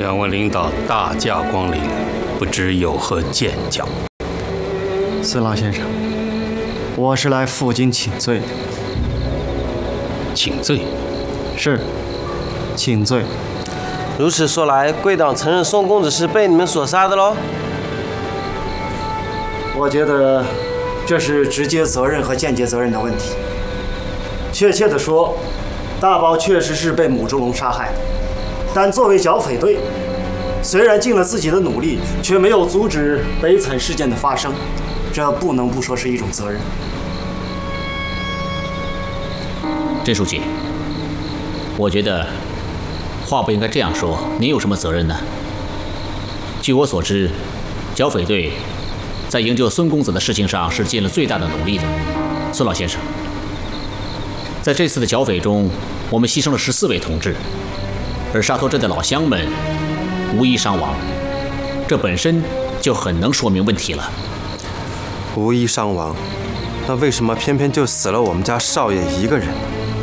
两位领导大驾光临，不知有何见教？ 孙老先生，我是来负荆请罪的。 请罪？ 是，请罪。 如此说来，贵党承认宋公子是被你们所杀的喽？ 我觉得这是直接责任和间接责任的问题。确切地说，大宝确实是被母猪龙杀害的，但作为剿匪队，虽然尽了自己的努力，却没有阻止悲惨事件的发生，这不能不说是一种责任。 甄书记，我觉得话不应该这样说。您有什么责任呢？据我所知，剿匪队在营救孙公子的事情上是尽了最大的努力的。孙老先生，在这次的剿匪中，我们牺牲了14位同志，而沙头镇的老乡们无一伤亡，这本身就很能说明问题了。 无一伤亡，那为什么偏偏就死了我们家少爷一个人？